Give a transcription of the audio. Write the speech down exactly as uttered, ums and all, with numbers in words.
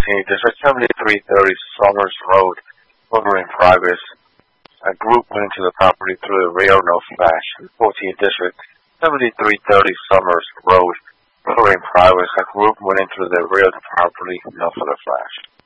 fourteen, District seventy-three thirty Summers Road, owner in progress. A group went into the property through the rear, no flash. fourteen, District seventy-three thirty Summers Road, owner in progress. A group went into the rear of the property, no further flash.